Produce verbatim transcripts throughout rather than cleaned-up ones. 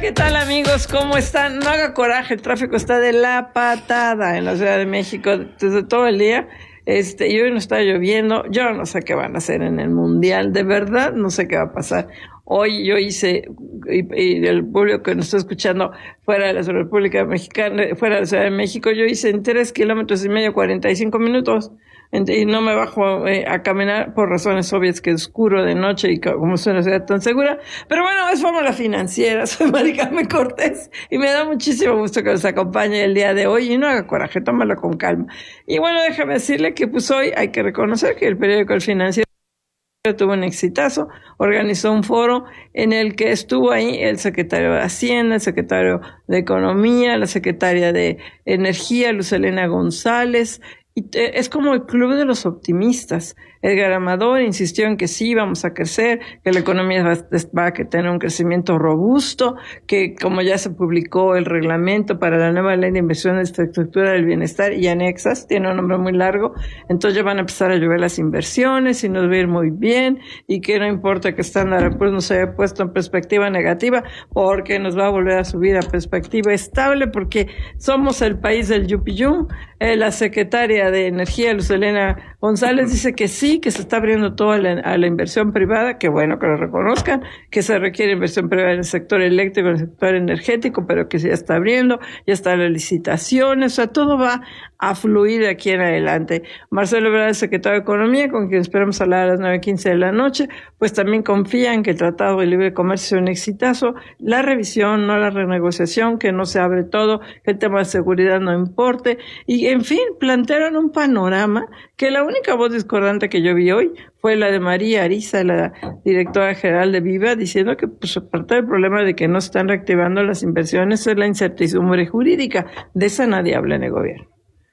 ¿qué tal, amigos? ¿Cómo están? No haga coraje, el tráfico está de la patada en la Ciudad de México desde todo el día. Este, y hoy no está lloviendo. Yo no sé qué van a hacer en el Mundial, de verdad no sé qué va a pasar. Hoy yo hice, y, y el público que nos está escuchando fuera de la República Mexicana, fuera de la Ciudad de México, yo hice en tres kilómetros y medio, cuarenta y cinco minutos. Y no me bajo eh, a caminar por razones obvias, que es oscuro de noche y como es una ciudad tan segura. Pero bueno, es Fórmula Financiera. Soy Mari Carmen Cortés y me da muchísimo gusto que nos acompañe el día de hoy. Y no haga coraje, tómalo con calma. Y bueno, déjame decirle que pues hoy hay que reconocer que el periódico El Financiero tuvo un exitazo, organizó un foro en el que estuvo ahí el secretario de Hacienda, el secretario de Economía, la secretaria de Energía, Luz Helena González. Y es como el club de los optimistas. Edgar Amador insistió en que sí, vamos a crecer, que la economía va, va a tener un crecimiento robusto, que como ya se publicó el reglamento para la nueva ley de inversión en infraestructura del bienestar y anexas, tiene un nombre muy largo, entonces ya van a empezar a llover las inversiones y nos va a ir muy bien, y que no importa que Standard pues nos haya puesto en perspectiva negativa, porque nos va a volver a subir a perspectiva estable, porque somos el país del yupiyum. Eh, la secretaria de Energía, Luz Helena González, dice que sí, que se está abriendo todo a la, a la inversión privada, que bueno que lo reconozcan, que se requiere inversión privada en el sector eléctrico, en el sector energético, pero que se ya está abriendo, ya están las licitaciones, o sea, todo va a fluir de aquí en adelante. Marcelo Ebrard, el secretario de Economía, con quien esperamos hablar a las nueve quince de la noche, pues también confía en que el Tratado de Libre Comercio sea un exitazo, la revisión, no la renegociación, que no se abre todo, que el tema de seguridad no importe, y en fin, plantearon un panorama que la única voz discordante que yo vi hoy fue la de María Ariza, la directora general de Viva, diciendo que pues parte del problema de que no están reactivando las inversiones es la incertidumbre jurídica. De esa nadie habla en el gobierno.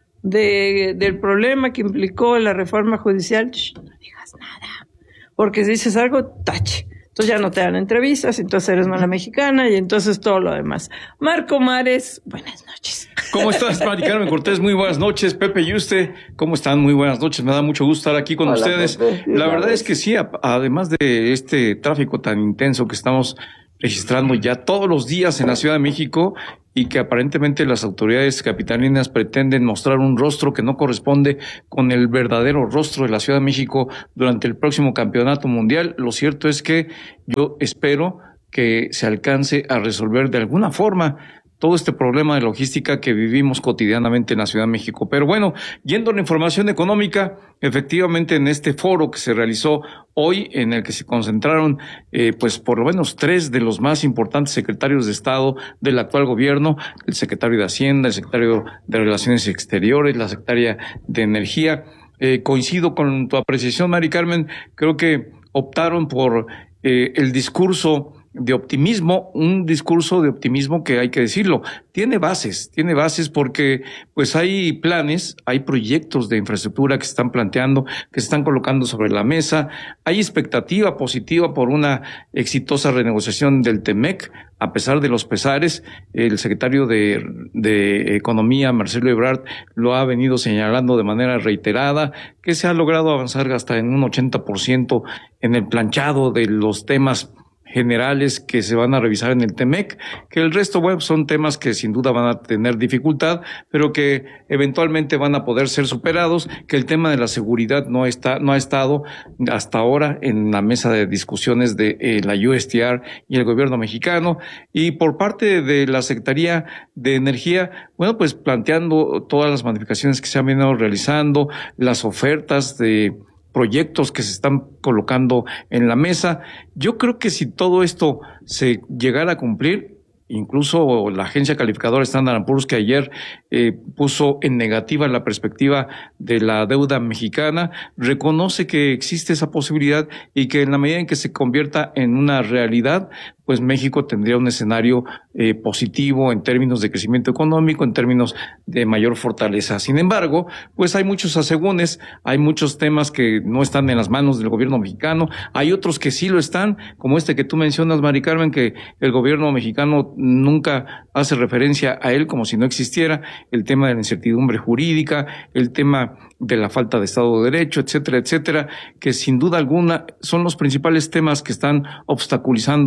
De, del problema que implicó la reforma judicial, shh, no digas nada, porque si dices algo, tache. Entonces ya no te dan entrevistas, entonces eres mala mexicana y entonces todo lo demás. Marco Mares, buenas noches. ¿Cómo estás, Mari Carmen Cortés? Muy buenas noches. Pepe y usted, ¿cómo están? Muy buenas noches. Me da mucho gusto estar aquí con Hola, ustedes. Pepe. La verdad es que sí, además de este tráfico tan intenso que estamos registrando ya todos los días en la Ciudad de México, y que aparentemente las autoridades capitalinas pretenden mostrar un rostro que no corresponde con el verdadero rostro de la Ciudad de México durante el próximo campeonato mundial. Lo cierto es que yo espero que se alcance a resolver de alguna forma todo este problema de logística que vivimos cotidianamente en la Ciudad de México. Pero bueno, yendo a la información económica, efectivamente en este foro que se realizó hoy, en el que se concentraron eh, pues por lo menos tres de los más importantes secretarios de Estado del actual gobierno, el secretario de Hacienda, el secretario de Relaciones Exteriores, la secretaria de Energía. Eh, coincido con tu apreciación, Mari Carmen, creo que optaron por eh, el discurso de optimismo, un discurso de optimismo que hay que decirlo, tiene bases, tiene bases porque pues hay planes, hay proyectos de infraestructura que se están planteando, que se están colocando sobre la mesa, hay expectativa positiva por una exitosa renegociación del T-MEC, a pesar de los pesares. El secretario de, de Economía, Marcelo Ebrard, lo ha venido señalando de manera reiterada, que se ha logrado avanzar hasta en un ochenta por ciento en el planchado de los temas generales que se van a revisar en el T-MEC, que el resto, bueno, son temas que sin duda van a tener dificultad, pero que eventualmente van a poder ser superados, que el tema de la seguridad no está, no ha estado hasta ahora en la mesa de discusiones de eh, la U S T R y el gobierno mexicano, y por parte de la Secretaría de Energía, bueno, pues planteando todas las modificaciones que se han venido realizando, las ofertas de proyectos que se están colocando en la mesa. Yo creo que si todo esto se llegara a cumplir, incluso la agencia calificadora Standard and Poor's, que ayer eh, puso en negativa la perspectiva de la deuda mexicana, reconoce que existe esa posibilidad y que en la medida en que se convierta en una realidad, pues México tendría un escenario eh, positivo en términos de crecimiento económico, en términos de mayor fortaleza. Sin embargo, pues hay muchos asegúnes, hay muchos temas que no están en las manos del gobierno mexicano, hay otros que sí lo están, como este que tú mencionas, Mari Carmen, que el gobierno mexicano nunca hace referencia a él como si no existiera, el tema de la incertidumbre jurídica, el tema de la falta de Estado de Derecho, etcétera, etcétera, que sin duda alguna son los principales temas que están obstaculizando a la inversión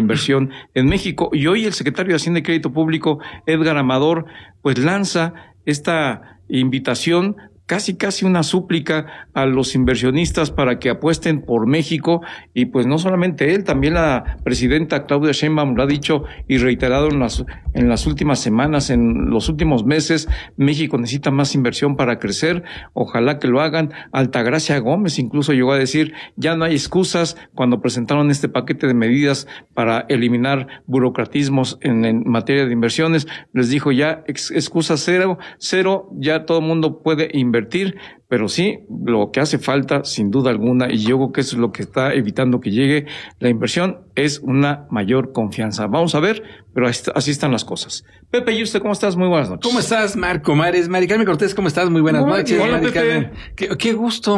inversión en México. Y hoy el secretario de Hacienda y Crédito Público, Edgar Amador, pues lanza esta invitación, casi casi una súplica a los inversionistas para que apuesten por México, y pues no solamente él, también la presidenta Claudia Sheinbaum lo ha dicho y reiterado en las en las últimas semanas, en los últimos meses. México necesita más inversión para crecer, ojalá que lo hagan. Altagracia Gómez incluso llegó a decir, ya no hay excusas, cuando presentaron este paquete de medidas para eliminar burocratismos en, en materia de inversiones, les dijo ya ex, excusas cero, cero, ya todo el mundo puede invertir. Pero sí, lo que hace falta, sin duda alguna, y yo creo que eso es lo que está evitando que llegue la inversión, es una mayor confianza. Vamos a ver, pero así están las cosas. Pepe, ¿y usted cómo estás? Muy buenas noches. ¿Cómo estás, Marco Mares? Mari Carmen Cortés, ¿cómo estás? Muy buenas Muy noches. Hola, Mari Pepe. Carmen. Qué, qué gusto.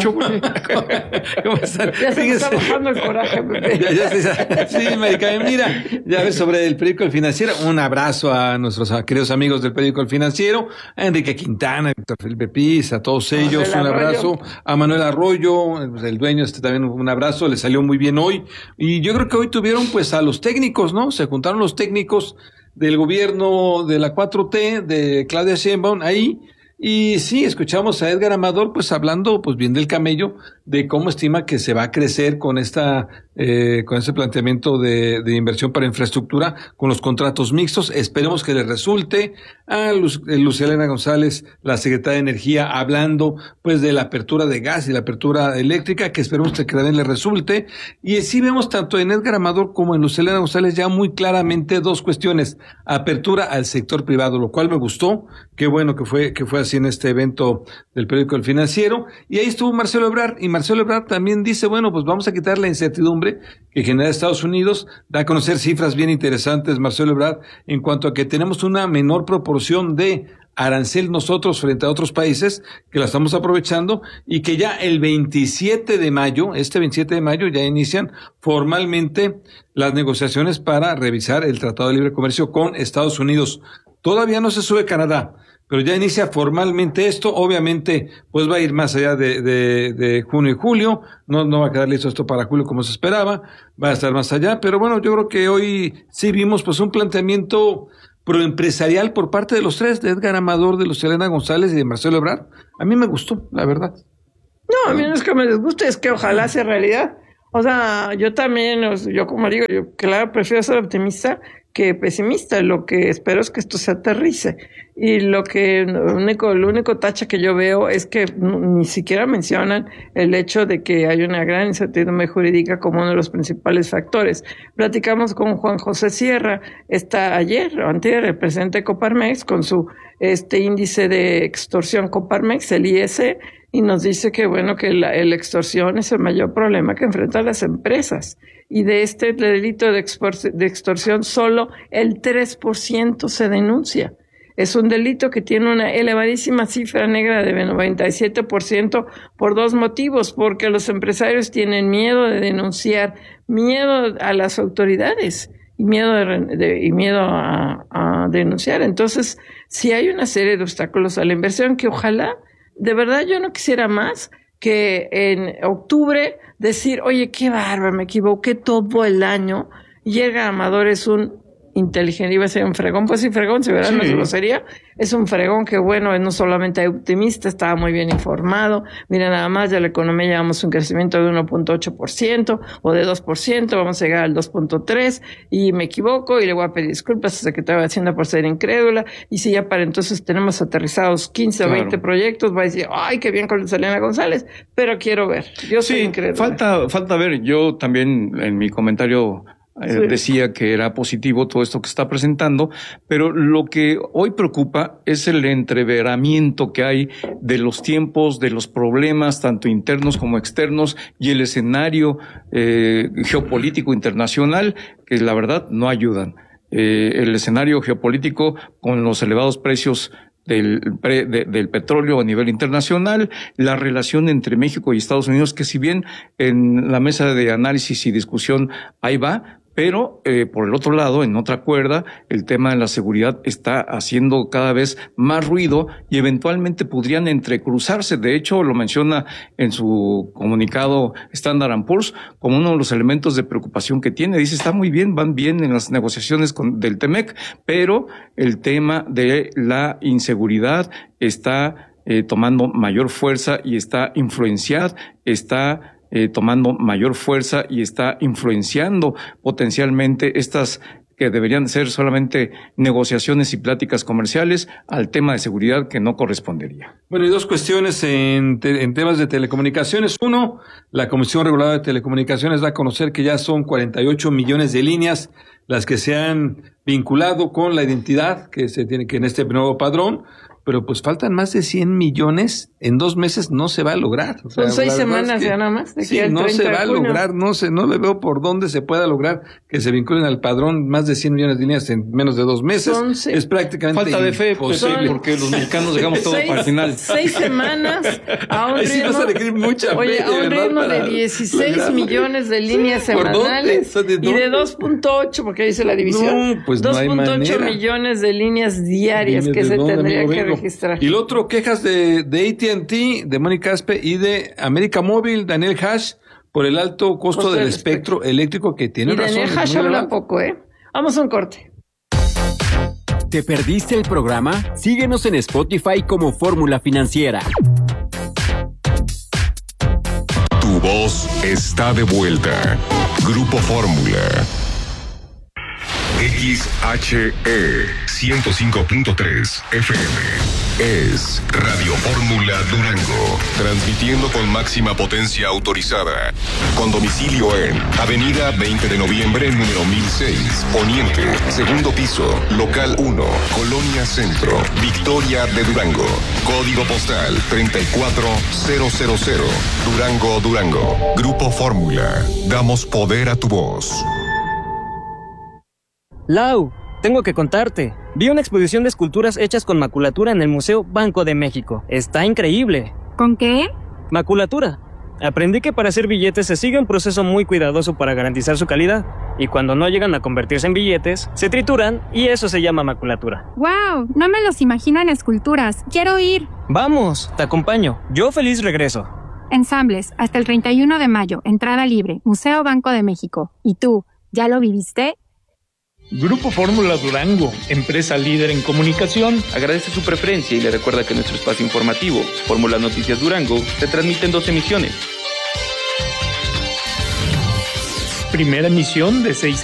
¿Cómo están? Ya se me está bajando el coraje, Pepe. Ya, ya se, sí, Mari Carmen, mira, ya ves sobre el periódico El Financiero. Un abrazo a nuestros queridos amigos del periódico El Financiero, a Enrique Quintana, a Víctor Felipe Piz, a todos ellos, un abrazo. A Manuel Arroyo, el dueño, este también un abrazo, le salió muy bien hoy. Y yo creo que hoy tuvieron pues a los técnicos, ¿no? Se juntaron los técnicos del gobierno de la cuatro T, de Claudia Sheinbaum, ahí. Y sí, escuchamos a Edgar Amador, pues hablando, pues bien del camello, de cómo estima que se va a crecer con esta, eh, con este planteamiento de, de inversión para infraestructura, con los contratos mixtos. Esperemos que les resulte. A Luz, Lucía Elena González, la secretaria de Energía, hablando, pues, de la apertura de gas y la apertura eléctrica, que esperemos que también les resulte. Y sí vemos tanto en Edgar Amador como en Lucía Elena González ya muy claramente dos cuestiones. Apertura al sector privado, lo cual me gustó. Qué bueno que fue, que fue así en este evento del periódico El Financiero. Y ahí estuvo Marcelo Ebrard, y Marcelo Ebrard también dice, bueno, pues vamos a quitar la incertidumbre que genera Estados Unidos. Da a conocer cifras bien interesantes Marcelo Ebrard en cuanto a que tenemos una menor proporción de arancel nosotros frente a otros países, que la estamos aprovechando, y que ya el veintisiete de mayo, este veintisiete de mayo, ya inician formalmente las negociaciones para revisar el Tratado de Libre Comercio con Estados Unidos. Todavía no se sube Canadá, pero ya inicia formalmente esto. Obviamente, pues va a ir más allá de, de, de junio y julio. No, no va a quedar listo esto para julio como se esperaba. Va a estar más allá. Pero bueno, yo creo que hoy sí vimos pues un planteamiento proempresarial por parte de los tres, de Edgar Amador, de Lucía Elena González y de Marcelo Ebrard. A mí me gustó, la verdad. No, a mí no es que me disguste, es que ojalá sea realidad. O sea, yo también, yo como digo, yo claro, prefiero ser optimista que pesimista. Lo que espero es que esto se aterrice. Y lo que, lo único, lo único tacha que yo veo es que ni siquiera mencionan el hecho de que hay una gran incertidumbre jurídica como uno de los principales factores. Platicamos con Juan José Sierra, está ayer o antier, el presidente de Coparmex, con su este índice de extorsión Coparmex, el I S, y nos dice que bueno, que la, la extorsión es el mayor problema que enfrentan las empresas. Y de este delito de, expor- de extorsión solo el tres por ciento se denuncia. Es un delito que tiene una elevadísima cifra negra de noventa y siete por ciento por dos motivos, porque los empresarios tienen miedo de denunciar, miedo a las autoridades y miedo de, de, y miedo a, a denunciar. Entonces, sí hay una serie de obstáculos a la inversión que ojalá, de verdad yo no quisiera más que en octubre decir, oye, qué bárbaro, me equivoqué todo el año. Llega Amador, es un inteligente, iba a ser un fregón, pues sí, fregón, si verán, sí. No es grosería, es un fregón que bueno, no solamente optimista, estaba muy bien informado. Mira, nada más, ya la economía llevamos un crecimiento de uno punto ocho por ciento o de dos por ciento, vamos a llegar al dos punto tres, y me equivoco y le voy a pedir disculpas al secretario de Hacienda por ser incrédula, y si ya para entonces tenemos aterrizados quince claro. o veinte proyectos, va a decir, ay, qué bien con Selena González, pero quiero ver, yo soy sí, incrédula. Falta, falta ver, yo también en mi comentario Eh, sí. decía que era positivo todo esto que está presentando, pero lo que hoy preocupa es el entreveramiento que hay de los tiempos, de los problemas, tanto internos como externos, y el escenario eh, geopolítico internacional, que la verdad no ayudan. Eh, el escenario geopolítico con los elevados precios Del, pre, de, del petróleo a nivel internacional, la relación entre México y Estados Unidos, que si bien en la mesa de análisis y discusión ahí va, Pero, eh, por el otro lado, en otra cuerda, el tema de la seguridad está haciendo cada vez más ruido y eventualmente podrían entrecruzarse. De hecho, lo menciona en su comunicado Standard and Poor's como uno de los elementos de preocupación que tiene. Dice, está muy bien, van bien en las negociaciones con, del T-MEC, pero el tema de la inseguridad está eh, tomando mayor fuerza y está influenciado, está Eh, tomando mayor fuerza y está influenciando potencialmente estas que deberían ser solamente negociaciones y pláticas comerciales al tema de seguridad que no correspondería. Bueno, y dos cuestiones en, te, en temas de telecomunicaciones. Uno, la Comisión Reguladora de Telecomunicaciones da a conocer que ya son cuarenta y ocho millones de líneas las que se han vinculado con la identidad que se tiene que en este nuevo padrón. Pero pues faltan más de cien millones, en dos meses no se va a lograr. O sea, son seis semanas es que, ya nada más. De sí, no se va a lograr, no se, no le veo por dónde se pueda lograr que se vinculen al padrón más de cien millones de líneas en menos de dos meses. Son se... Es prácticamente falta de fe, posible. Pues, porque los mexicanos dejamos todo seis, para el final. Seis semanas a un ritmo, sí vas a requerir mucha oye, fe, a un ritmo de dieciséis lograrlo. Millones de líneas sí, semanales ¿de y de dos punto ocho, porque dice la división, no, pues dos punto ocho no millones de líneas diarias Dime que se tendría que vengo. registrar. Y lo otro, quejas de, de A T and T, de Mónica Aspe y de América Móvil, Daniel Hash, por el alto costo, costo del espectro, espectro eléctrico que tiene y razón. Daniel Hash habla poco, ¿eh? Vamos a un corte. ¿Te perdiste el programa? Síguenos en Spotify como Fórmula Financiera. Tu voz está de vuelta. Grupo Fórmula. X H E ciento cinco punto tres F M es Radio Fórmula Durango, transmitiendo con máxima potencia autorizada, con domicilio en Avenida veinte de noviembre, número mil seis, Poniente, segundo piso, local uno, Colonia Centro, Victoria de Durango, código postal treinta y cuatro mil, Durango, Durango. Grupo Fórmula, damos poder a tu voz. Lau, tengo que contarte. Vi una exposición de esculturas hechas con maculatura en el Museo Banco de México. Está increíble. ¿Con qué? Maculatura. Aprendí que para hacer billetes se sigue un proceso muy cuidadoso para garantizar su calidad. Y cuando no llegan a convertirse en billetes, se trituran y eso se llama maculatura. ¡Wow! No me los imagino en esculturas. ¡Quiero ir! Vamos, te acompaño. Yo feliz regreso. Ensambles, hasta el treinta y uno de mayo. Entrada libre. Museo Banco de México. ¿Y tú, ya lo viviste? Grupo Fórmula Durango, empresa líder en comunicación, agradece su preferencia y le recuerda que nuestro espacio informativo, Fórmula Noticias Durango, se transmite en dos emisiones. Primera emisión de seis